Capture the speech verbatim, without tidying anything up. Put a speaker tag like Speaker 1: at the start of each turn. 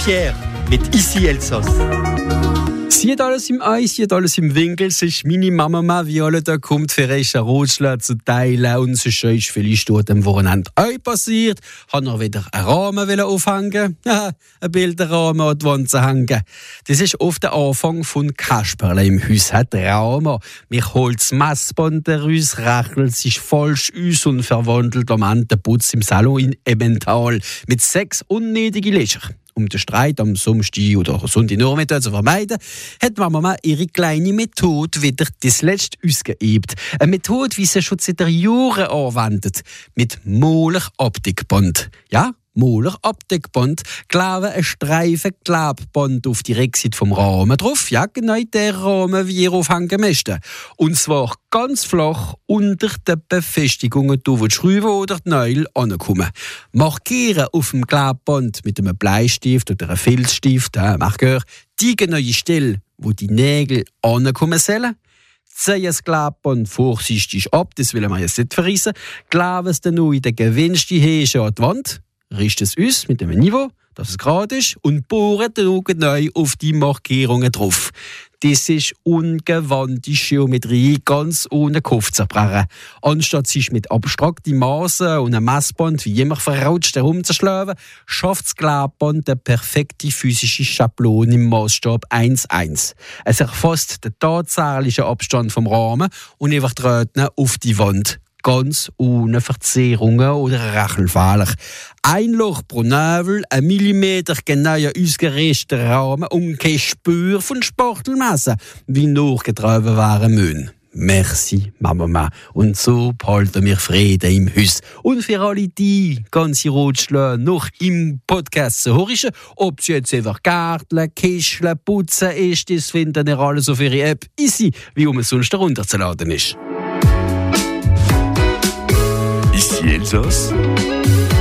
Speaker 1: Pierre mit Ici Elsass. Sie hat alles im Eis, sie hat alles im Winkel. Es ist meine Mama mal, wie alle da kommt, für einen Rotschlag zu teilen. Und es ist vielleicht dort am Wochenende auch passiert. Hat noch wieder einen Rahmen aufhängen. Ja, ein Bilderrahmen an die Wand zu hängen. Das ist oft der Anfang von Kasperle im Haus. Hat Rahmen. Mich holt das Messband raus, rechnet sich falsch aus und verwandelt am Ende den Putz im Salon in Emmental mit sechs unnötigen Löcher. Um den Streit am Samstag oder Sonntagnachmittag zu vermeiden, hat Mama ihre kleine Methode wieder das letzte ausgeübt. Eine Methode, wie sie schon seit Jahren anwendet. Mit Moler-Optikband. Ja, Moler-Optikband. Glaube ein Streifen Klebband auf die Rückseite vom Rahmen drauf. Ja, genau der Rahmen, wie ihr aufhängen müsst. Und zwar ganz flach unter den Befestigungen, wo die Schräube oder die Nägel ankommen. Markieren auf dem Klebband mit einem Bleistift oder einem Filzstift, äh, Markeur, die genaue Stelle, wo die Nägel ankommen sollen. Ziehen das Klebband vorsichtig ab, das will man jetzt nicht verrissen. Kleben es dann noch in den gewünschten Häschen an die Wand. Richten es aus mit einem Niveau, dass es gerade ist, und bohren dann neu auf die Markierungen drauf. Das ist ungewandte Geometrie, ganz ohne Kopf zu zerbrechen. Anstatt sich mit abstrakten Maßen und einem Messband wie immer verrutscht herumzuschlagen, schafft das Klebband eine perfekte physische Schablone im Maßstab eins eins. Es erfasst den tatsächlichen Abstand vom Rahmen und überträgt ihn auf die Wand. Ganz ohne Verzerrungen oder Rechelfehler. Ein Loch pro Nävel, ein Millimeter genauer ausgerichteter Rahmen und kein Spür von Spachtelmasse, wie nachgetragen waren müssen. Merci, Mama. Und so behalten wir Frieden im Haus. Und für alle die ganze Rotschläge noch im Podcast zu hören, ob sie jetzt einfach Gärteln, Kischeln, Putzen ist, das finden ihr alles auf ihre App easy, wie um es sonst herunterzuladen ist.
Speaker 2: Ici Elsass.